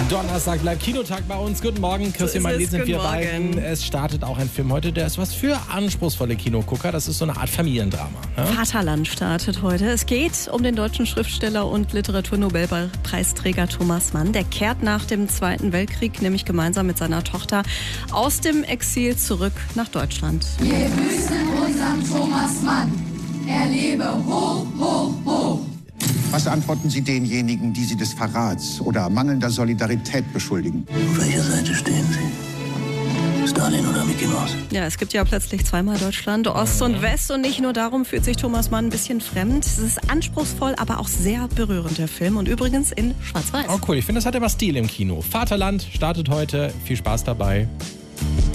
Donnerstag bleibt Kinotag bei uns. Guten Morgen, Christian Magnet sind wir beiden. Es startet auch ein Film heute, der ist was für anspruchsvolle Kinogucker. Das ist so eine Art Familiendrama. Ne? Vaterland startet heute. Es geht um den deutschen Schriftsteller und Literaturnobelpreisträger Thomas Mann. Der kehrt nach dem Zweiten Weltkrieg, nämlich gemeinsam mit seiner Tochter, aus dem Exil zurück nach Deutschland. Wir grüßen unseren Thomas Mann. Er lebe hoch, hoch, hoch. Was antworten Sie denjenigen, die Sie des Verrats oder mangelnder Solidarität beschuldigen? Auf welcher Seite stehen Sie? Stalin oder Mickey Mouse? Ja, es gibt ja plötzlich zweimal Deutschland, Ost und West. Und nicht nur darum fühlt sich Thomas Mann ein bisschen fremd. Es ist anspruchsvoll, aber auch sehr berührend, der Film. Und übrigens in Schwarz-Weiß. Oh cool, ich finde, das hat immer Stil im Kino. Vaterland startet heute. Viel Spaß dabei.